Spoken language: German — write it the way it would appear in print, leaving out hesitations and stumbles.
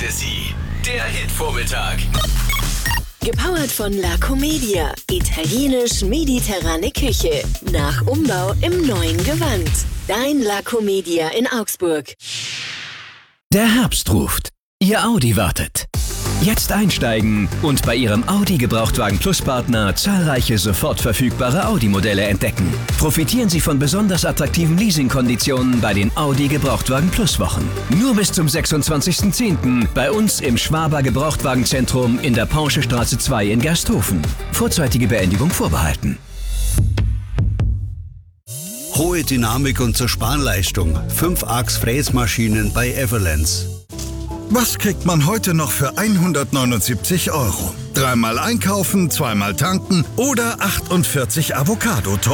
Fantasy, der Hitvormittag. Gepowert von La Comedia. Italienisch-mediterrane Küche. Nach Umbau im neuen Gewand. Dein La Comedia in Augsburg. Der Herbst ruft. Ihr Audi wartet. Jetzt einsteigen und bei Ihrem Audi Gebrauchtwagen Plus Partner zahlreiche sofort verfügbare Audi-Modelle entdecken. Profitieren Sie von besonders attraktiven Leasingkonditionen bei den Audi Gebrauchtwagen Plus Wochen. Nur bis zum 26.10. bei uns im Schwaber Gebrauchtwagenzentrum in der Porschestraße 2 in Gersthofen. Vorzeitige Beendigung vorbehalten. Hohe Dynamik und Zersparleistung. 5-Achs-Fräsmaschinen bei Everlands. Was kriegt man heute noch für 179 €? Dreimal einkaufen, zweimal tanken oder 48 Avocado-Toast.